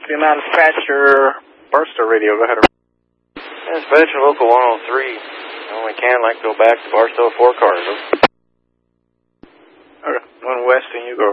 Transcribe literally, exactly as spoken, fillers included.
Fremont Dispatcher, Barstow Radio, go ahead. Yeah, Dispatcher Local one oh three. I only can like go back to Barstow four cars. Okay, one west and you go.